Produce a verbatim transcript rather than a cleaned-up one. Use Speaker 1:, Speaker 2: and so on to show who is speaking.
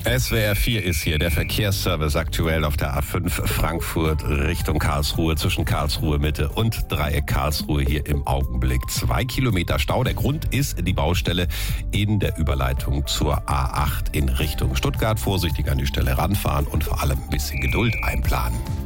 Speaker 1: S W R vier ist hier der Verkehrsservice aktuell auf der A fünf Frankfurt Richtung Karlsruhe zwischen Karlsruhe Mitte und Dreieck Karlsruhe hier im Augenblick. Zwei Kilometer Stau. Der Grund ist die Baustelle in der Überleitung zur A acht in Richtung Stuttgart. Vorsichtig an die Stelle ranfahren und vor allem ein bisschen Geduld einplanen.